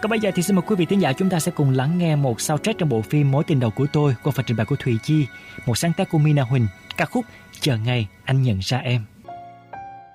Còn bây giờ thì xin mời quý vị thính giả chúng ta sẽ cùng lắng nghe một soundtrack trong bộ phim Mối tình đầu của tôi qua phần trình bày của Thùy Chi, một sáng tác của Mina Huỳnh, ca khúc Chờ ngày anh nhận ra em.